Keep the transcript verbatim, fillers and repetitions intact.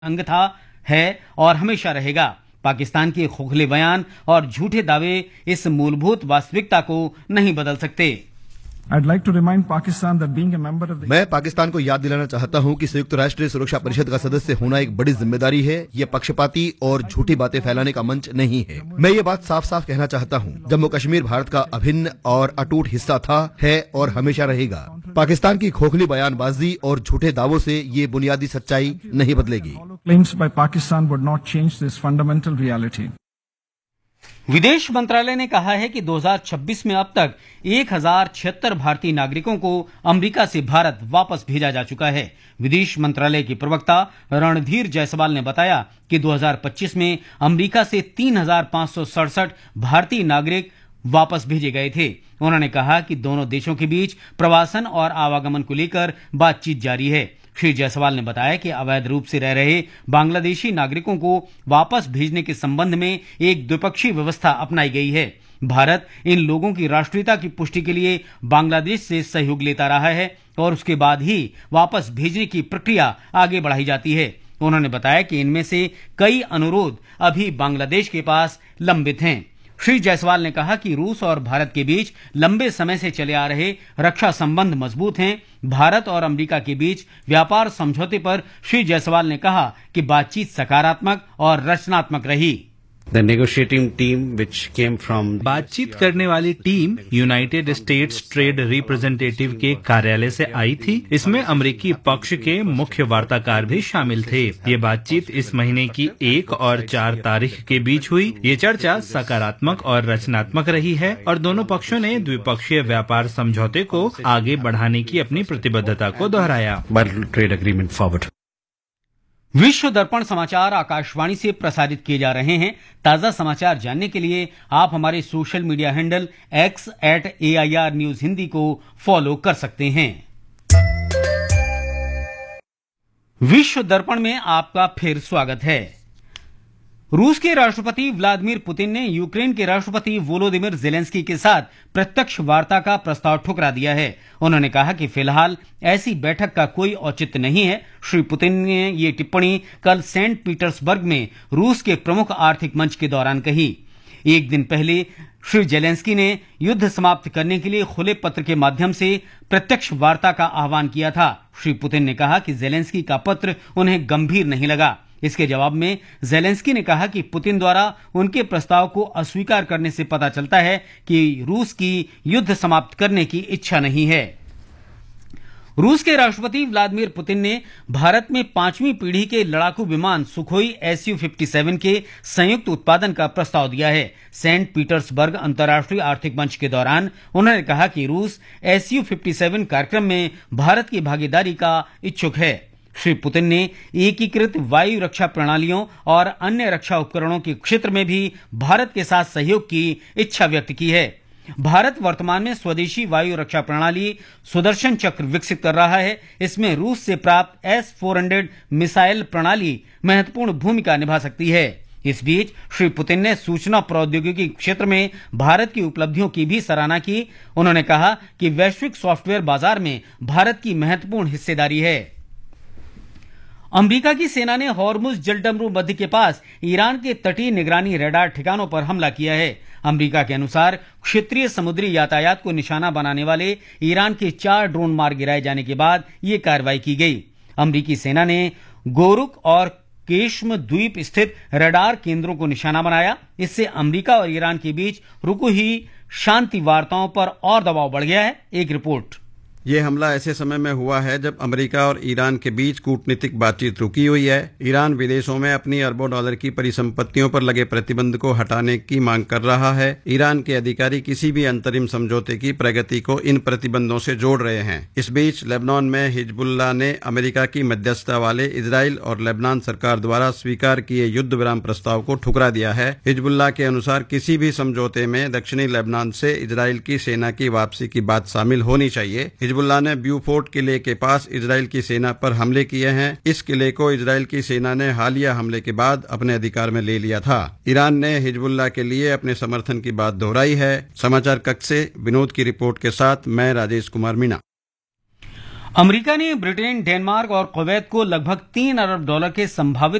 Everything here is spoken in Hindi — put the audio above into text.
अंग था, है और हमेशा रहेगा। पाकिस्तान के खोखले बयान और झूठे दावे इस मूलभूत वास्तविकता को नहीं बदल सकते। I'd like to remind Pakistan that being a member of the मैं पाकिस्तान को याद दिलाना चाहता हूं कि संयुक्त राष्ट्र सुरक्षा परिषद का सदस्य होना एक बड़ी जिम्मेदारी है। ये पक्षपाती और झूठी बातें फैलाने का मंच नहीं है। मैं ये बात साफ साफ कहना चाहता हूं, जम्मू कश्मीर भारत का अभिन्न और अटूट हिस्सा था, है और हमेशा रहेगा। पाकिस्तान की खोखली बयानबाजी और झूठे दावों से ये बुनियादी सच्चाई नहीं बदलेगी। claims by Pakistan would not change this fundamental reality. विदेश मंत्रालय ने कहा है कि दो हज़ार छब्बीस में अब तक एक हजार छिहत्तर भारतीय नागरिकों को अमेरिका से भारत वापस भेजा जा चुका है। विदेश मंत्रालय के प्रवक्ता रणधीर जायसवाल ने बताया कि दो हज़ार पच्चीस में अमेरिका से तीन हजार पांच सौ सड़सठ भारतीय नागरिक वापस भेजे गए थे। उन्होंने कहा कि दोनों देशों के बीच प्रवासन और आवागमन को लेकर बातचीत जारी है। श्री जायसवाल ने बताया कि अवैध रूप से रह रहे बांग्लादेशी नागरिकों को वापस भेजने के संबंध में एक द्विपक्षीय व्यवस्था अपनाई गई है। भारत इन लोगों की राष्ट्रीयता की पुष्टि के लिए बांग्लादेश से सहयोग लेता रहा है और उसके बाद ही वापस भेजने की प्रक्रिया आगे बढ़ाई जाती है। उन्होंने बताया कि इनमें से कई अनुरोध अभी बांग्लादेश के पास लंबित हैं। श्री जायसवाल ने कहा कि रूस और भारत के बीच लंबे समय से चले आ रहे रक्षा संबंध मजबूत हैं। भारत और अमेरिका के बीच व्यापार समझौते पर श्री जायसवाल ने कहा कि बातचीत सकारात्मक और रचनात्मक रही। The negotiating team which came from बातचीत करने वाली team United states trade representative के कार्यालय से आई थी। इसमें अमेरिकी पक्ष के मुख्य वार्ताकार भी शामिल थे। ये बातचीत इस महीने की एक और चार तारीख के बीच हुई। ये चर्चा सकारात्मक और रचनात्मक रही है और दोनों पक्षों ने द्विपक्षीय व्यापार समझौते को आगे बढ़ाने की अपनी प्रतिबद्धता को दोहराया। bilateral trade agreement forward. विश्व दर्पण समाचार आकाशवाणी से प्रसारित किए जा रहे हैं। ताजा समाचार जानने के लिए आप हमारे social media handle x eight A I R news Hindi को फॉलो कर सकते हैं। विश्व दर्पण में आपका फिर स्वागत है। रूस के राष्ट्रपति व्लादिमीर पुतिन ने यूक्रेन के राष्ट्रपति वोलोदिमीर जेलेंस्की के साथ प्रत्यक्ष वार्ता का प्रस्ताव ठुकरा दिया है। उन्होंने कहा कि फिलहाल ऐसी बैठक का कोई औचित्य नहीं है। श्री पुतिन ने ये टिप्पणी कल सेंट पीटर्सबर्ग में रूस के प्रमुख आर्थिक मंच के दौरान कही। एक दिन पहले श्री जेलेंस्की ने युद्ध समाप्त करने के लिए खुले पत्र के माध्यम से प्रत्यक्ष वार्ता का आह्वान किया था। श्री पुतिन ने कहा कि जेलेंस्की का पत्र उन्हें गंभीर नहीं लगा। इसके जवाब में जेलेंस्की ने कहा कि पुतिन द्वारा उनके प्रस्ताव को अस्वीकार करने से पता चलता है कि रूस की युद्ध समाप्त करने की इच्छा नहीं है। रूस के राष्ट्रपति व्लादिमीर पुतिन ने भारत में पांचवी पीढ़ी के लड़ाकू विमान Sukhoi S U fifty seven के संयुक्त उत्पादन का प्रस्ताव दिया है। सेंट पीटर्सबर्ग अंतर्राष्ट्रीय आर्थिक मंच के दौरान उन्होंने कहा कि रूस एस यू फिफ्टी सेवन कार्यक्रम में भारत की भागीदारी का इच्छुक है। श्री पुतिन ने एकीकृत वायु रक्षा प्रणालियों और अन्य रक्षा उपकरणों के क्षेत्र में भी भारत के साथ सहयोग की इच्छा व्यक्त की है। भारत वर्तमान में स्वदेशी वायु रक्षा प्रणाली सुदर्शन चक्र विकसित कर रहा है। इसमें रूस से प्राप्त एस फोर हंड्रेड मिसाइल प्रणाली महत्वपूर्ण भूमिका निभा सकती है। इस बीच श्री पुतिन ने सूचना प्रौद्योगिकी क्षेत्र में भारत की उपलब्धियों की भी सराहना की। उन्होंने कहा कि वैश्विक सॉफ्टवेयर बाजार में भारत की महत्वपूर्ण हिस्सेदारी है। अमेरिका की सेना ने हॉर्मुज जलडमरू मध्य के पास ईरान के तटीय निगरानी रडार ठिकानों पर हमला किया है। अमेरिका के अनुसार क्षेत्रीय समुद्री यातायात को निशाना बनाने वाले ईरान के चार ड्रोन मार गिराए जाने के बाद ये कार्रवाई की गई। अमेरिकी सेना ने गोरुक और केश्म द्वीप स्थित रडार केंद्रों को निशाना बनाया। इससे अमेरिका और ईरान के बीच रुकी हुई शांति वार्ताओं पर और दबाव बढ़ गया है। एक रिपोर्ट। ये हमला ऐसे समय में हुआ है जब अमेरिका और ईरान के बीच कूटनीतिक बातचीत रुकी हुई है। ईरान विदेशों में अपनी अरबों डॉलर की परिसंपत्तियों पर लगे प्रतिबंध को हटाने की मांग कर रहा है। ईरान के अधिकारी किसी भी अंतरिम समझौते की प्रगति को इन प्रतिबंधों से जोड़ रहे हैं। इस बीच लेबनान में हिजबुल्लाह ने अमेरिका की मध्यस्थता वाले इजराइल और लेबनान सरकार द्वारा स्वीकार किए युद्ध विराम प्रस्ताव को ठुकरा दिया है। हिजबुल्लाह के अनुसार किसी भी समझौते में दक्षिणी लेबनान से इजराइल की सेना की वापसी की बात शामिल होनी चाहिए। हिजबुल्लाह ने ब्यूफोर्ट किले के पास इजराइल की सेना पर हमले किए हैं। इस किले को इजराइल की सेना ने हालिया हमले के बाद अपने अधिकार में ले लिया था। ईरान ने हिजबुल्लाह के लिए अपने समर्थन की बात दोहराई है। समाचार कक्ष से विनोद की रिपोर्ट के साथ मैं राजेश कुमार मीणा। अमेरिका ने ब्रिटेन, डेनमार्क और कुवैत को लगभग तीन अरब डॉलर के संभावित